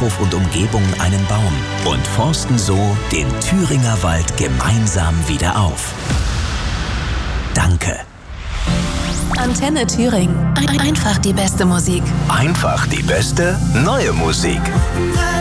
Waldhof und Umgebung einen Baum und forsten so den Thüringer Wald gemeinsam wieder auf. Danke. Antenne Thüringen. Einfach die beste Musik. Einfach die beste neue Musik.